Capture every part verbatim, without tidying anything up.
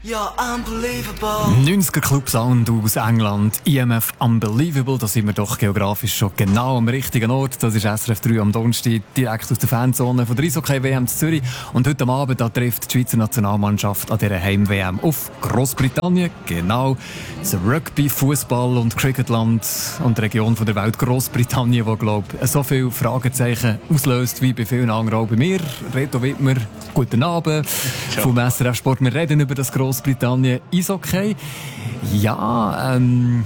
Ja, unbelievable. neunziger Club-Sound aus England, I M F Unbelievable, da sind wir doch geografisch schon genau am richtigen Ort. Das ist S R F drei am Donnerstag, direkt aus der Fanzone von der Eishockey-W M zu Zürich. Und heute Abend da trifft die Schweizer Nationalmannschaft an dieser Heim-W M auf Grossbritannien. Genau, das Rugby, Fußball und Cricketland und die Region von der Welt Grossbritannien, die, glaube ich, so viele Fragezeichen auslöst wie bei vielen anderen auch bei mir. Reto Wittmer, guten Abend vom S R F Sport. Wir reden über das Grossbritannien Eishockey. Ja, ähm,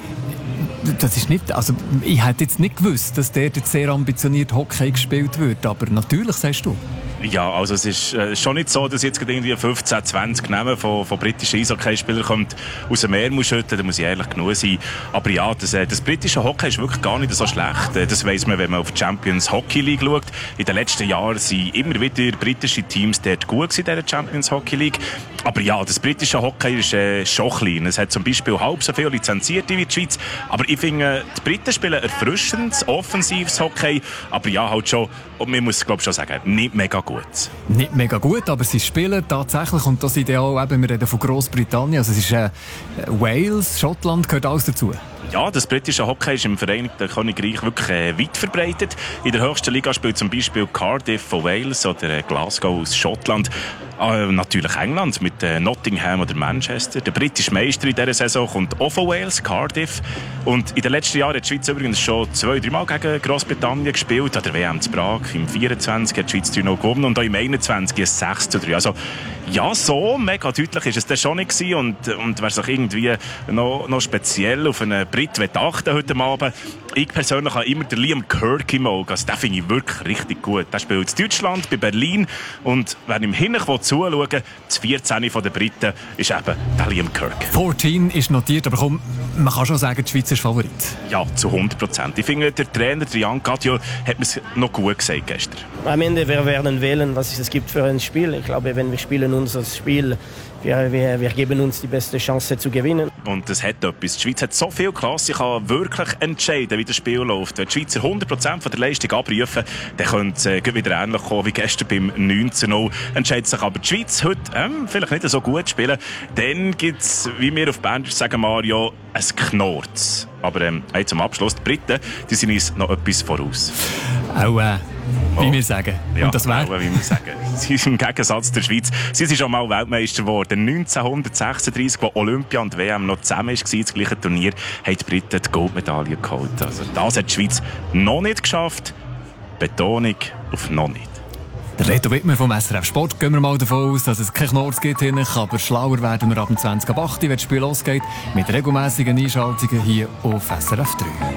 das ist nicht, also ich hätte jetzt nicht gewusst, dass dort jetzt sehr ambitioniert Hockey gespielt wird, aber natürlich, sagst du. Ja, also es ist äh, schon nicht so, dass jetzt irgendwie fünfzehn, zwanzig Namen von, von britischen Eishockeyspielern kommt aus dem Meer muss schütten, da muss ich ehrlich genug sein. Aber ja, das, äh, das britische Hockey ist wirklich gar nicht so schlecht. Äh, das weiss man, wenn man auf die Champions Hockey League schaut. In den letzten Jahren sind immer wieder britische Teams dort gut gewesen, in dieser Champions Hockey League. Aber ja, das britische Hockey ist äh, schon klein. Es hat zum Beispiel halb so viele Lizenzierte wie die Schweiz. Aber ich finde, die Briten spielen erfrischendes, offensives Hockey. Aber ja, halt schon, und man muss glaube schon sagen, nicht mega gut. Nicht mega gut, aber sie spielen tatsächlich, und das Ideal, eben, wir reden von Grossbritannien, also es ist äh, Wales, Schottland, gehört alles dazu. Ja, das britische Hockey ist im Vereinigten Königreich wirklich äh, weit verbreitet. In der höchsten Liga spielt zum Beispiel Cardiff von Wales oder äh, Glasgow aus Schottland. Äh, natürlich England mit äh, Nottingham oder Manchester. Der britische Meister in dieser Saison kommt auch von Wales, Cardiff. Und in den letzten Jahren hat die Schweiz übrigens schon zwei, drei Mal gegen Grossbritannien gespielt. An der W M zu Prag im vierundzwanzig hat die Schweiz noch gewonnen und auch im einundzwanzig ein sechs zu drei. Also ja, so mega deutlich ist es dann schon nicht gewesen. Und, und wer sich irgendwie noch, noch speziell auf einen Brit achten heute Abend. Ich persönlich habe immer den Liam Kirk im Auge. Also den finde ich wirklich richtig gut. Der spielt in Deutschland, bei Berlin. Und wenn im Hintergrund zuschauen, das vierzehn von den Briten ist eben der Liam Kirk. vierzehn ist notiert, aber komm, man kann schon sagen, die Schweiz ist Favorit. Ja, zu hundert Prozent. Ich finde, der Trainer, der Jan Gadjo, hat mir es noch gut gesagt gestern. Am Ende, wir werden wählen, was es gibt für ein Spiel. Ich glaube, wenn wir spielen unser Spiel, wir, wir, wir geben uns die beste Chance zu gewinnen. Und das hat etwas. Die Schweiz hat so viel Klasse, ich kann wirklich entscheiden, wie das Spiel läuft. Wenn die Schweizer hundert Prozent von der Leistung abrufen, dann könnte es äh, wieder ähnlich kommen wie gestern beim neunzehn null. Entscheidet sich aber die Schweiz heute ähm, vielleicht nicht so gut spielen, dann gibt es, wie wir auf Berndeutsch sagen, Mario, ein Knorz. Aber ähm, hey, zum Abschluss, die Briten, die sind uns noch etwas voraus. Auch, äh, wie oh. wir sagen. Ja, und das wäre? Auch, wie wir sagen. Sie sind im Gegensatz zur Schweiz. Sie sind schon mal Weltmeister geworden. neunzehnhundertsechsunddreissig, wo Olympia und W M noch zusammen war, das gleiche Turnier, haben die Briten die Goldmedaille geholt. Also, das hat die Schweiz noch nicht geschafft. Betonung auf noch nicht. Der Reto Wittmer vom S R F Sport. Gehen wir mal davon aus, dass es kein Knorz gibt, aber schlauer werden wir ab dem zwanzig ab acht, wenn das Spiel losgeht, mit regelmässigen Einschaltungen hier auf S R F drei.